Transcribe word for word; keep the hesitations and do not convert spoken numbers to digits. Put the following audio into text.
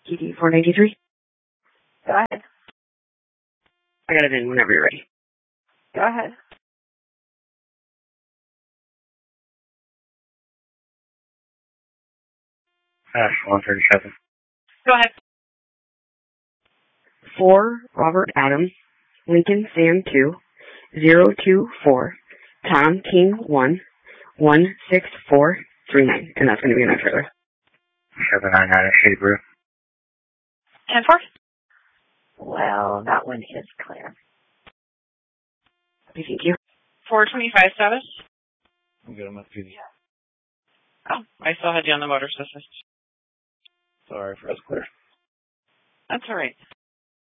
T D four ninety-three. Go ahead. I got it in whenever you're ready. Go ahead. Uh, one thirty-seven. Go ahead. four, Robert Adams, Lincoln Sam two, zero two four, Tom King one, one six four three nine. And that's going to be my trailer. seven nine nine Shady Brew. ten four. Well, that one is clear. Thank you. four twenty-five status. I'm good on my P D. Oh, I still had you on the motor assist. Sorry for us clear. That's all right.